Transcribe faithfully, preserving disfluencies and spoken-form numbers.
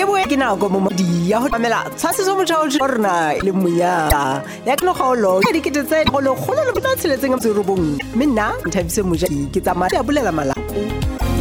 boe ke nako mo modi ya ho mamela tshwasiso motho o rona le monyaka ya ke no kgaolo ke dikete tse go le kgolo le bona tsheletseng a motse robong mme nna nthabise mojaki ke tsamaya ya bolela malako